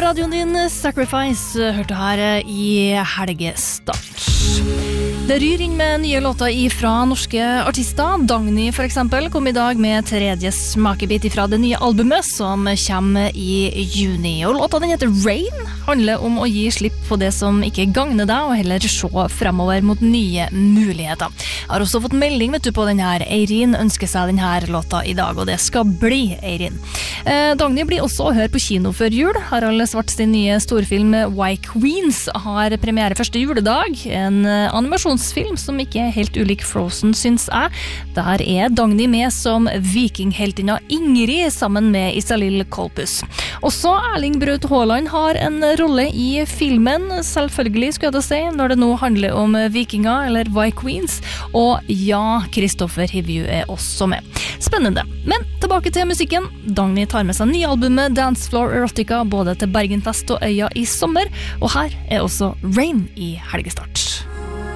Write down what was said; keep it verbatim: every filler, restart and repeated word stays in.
radioen din Sacrifice hørte her i helgestart. Det ryr inn med nye låter fra norske artister. Dagny for eksempel kom i dag med tredje smakebit fra det nye albumet som kommer i juni. Og låta den heter Rain, handler om å gi slipp på det som ikke gagner deg, og heller se fremover mot nye muligheter. Jeg har også fått melding vet du, på denne her. Eirin ønsker seg denne låta i dag, og det skal bli Eirin. Eh, Dagny blir også å høre på kino før jul. Harald Svart sin nye storfilm White Queens har premiere første juledag. En animasjonsfilm som ikke er helt ulik Frozen, syns jeg. Der er Dagny med som vikingheltinna Ingrid sammen med Isalill Kolpus. Også Erling Braut Haaland har en rolle i filmen, selvfølgelig skulle jeg da si, når det nå handler om vikinger eller White Queens. Og ja, Kristoffer Hivju er også med. Spennende. Men tilbake til musikken. Dagny tar med seg nye albumet Dance Floor Erotica både til Bergenfest og Øya i sommer, og her er også Rain i helgestart.